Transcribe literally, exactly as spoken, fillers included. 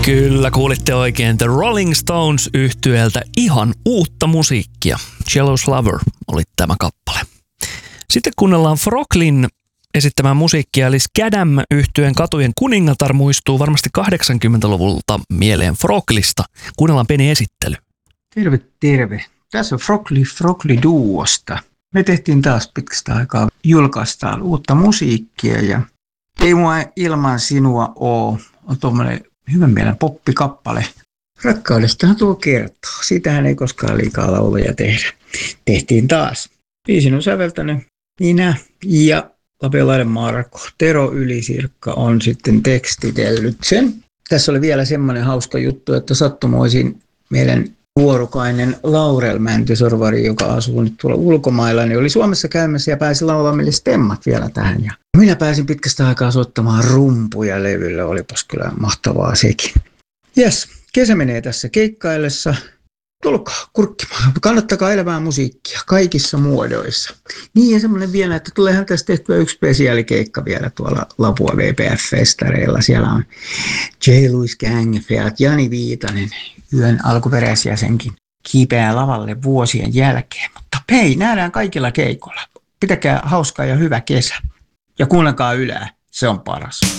Kyllä, kuulitte oikein. The Rolling Stones -yhtyeeltä ihan uutta musiikkia. Jealous Lover oli tämä kappale. Sitten kuunnellaan Froglin esittämään musiikkia, eli Scadam -yhtyeen Katujen kuningatar muistuu varmasti kahdeksankymmentäluvulta mieleen Froglista. Kuunnellaan pieni esittely. Terve, terve. Tässä on Frogli Frogli Duosta. Me tehtiin taas pitkästä aikaa, julkaistaan uutta musiikkia ja Ei mua ilman sinua oo on tuommoinen hyvän mielen poppikappale. Rakkaudestahan tuo kertoo. Siitähän ei koskaan liikaa lauluja tehdä. Tehtiin taas. Biisin on säveltänyt minä ja Lapiolainen Marko. Tero Ylisirkka on sitten tekstitellyt sen. Tässä oli vielä semmoinen hauska juttu, että sattumoisin meidän vuorokainen Laurel Mäntysorvari, joka asuu nyt tuolla ulkomailla, niin oli Suomessa käymässä ja pääsi laulamaan meille stemmat vielä tähän. Ja minä pääsin pitkästä aikaa soittamaan rumpuja levyllä, olipas kyllä mahtavaa sekin. Jes, kesä menee tässä keikkaillessa. Tulkaa kurkkimaan, kannattakaa elävää musiikkia kaikissa muodoissa. Niin ja semmoinen vielä, että tuleehan tästä tehtyä yksi spesiaalikeikka vielä tuolla Lapua V P F-festareilla. Siellä on J. Louis Gang, Feat Jani Viitanen, yön alkuperäisjäsenkin kiipeää lavalle vuosien jälkeen. Mutta hei, nähdään kaikilla keikoilla. Pitäkää hauskaa ja hyvä kesä. Ja kuunnelkaa Ylää, se on paras.